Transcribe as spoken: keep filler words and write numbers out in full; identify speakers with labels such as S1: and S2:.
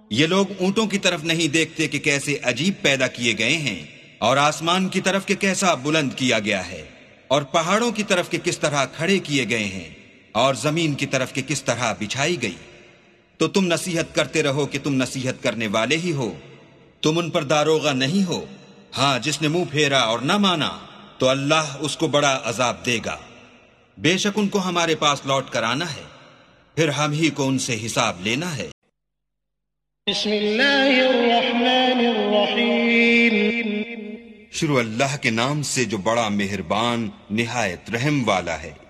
S1: ये लोग ऊंटों की तरफ नहीं देखते कि कैसे अजीब पैदा किए गए हैं, और आसमान की तरफ के कैसा बुलंद किया गया है, और पहाड़ों की तरफ के किस तरह खड़े किए गए हैं, और जमीन की तरफ के किस तरह बिछाई गई। तो तुम नसीहत करते रहो कि तुम नसीहत करने वाले ही हो, तुम उन पर दारोगा नहीं हो। हाँ, जिसने मुंह फेरा और न माना तो अल्लाह उसको बड़ा अजाब देगा। बेशक उनको हमारे पास लौट कर आना है, फिर हम ही को उनसे हिसाब लेना है। शुरू अल्लाह के नाम से जो बड़ा मेहरबान निहायत रहम वाला है।